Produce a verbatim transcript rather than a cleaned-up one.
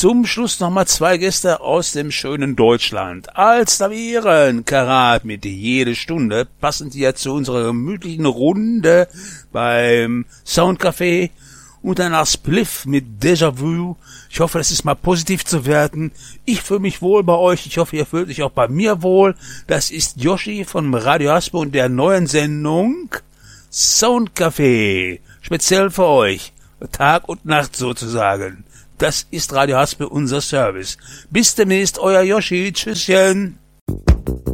Zum Schluss nochmal zwei Gäste aus dem schönen Deutschland. Alstavieren, Karat mit jede Stunde, passend ja zu unserer gemütlichen Runde beim Soundcafé. Und danach Spliff mit Déjà-vu. Ich hoffe, das ist mal positiv zu werten. Ich fühle mich wohl bei euch. Ich hoffe, ihr fühlt euch auch bei mir wohl. Das ist Yoshi von Radio Haspe und der neuen Sendung Soundcafé. Speziell für euch. Tag und Nacht sozusagen. Das ist Radio Haspe, unser Service. Bis demnächst, euer Yoshi. Tschüsschen.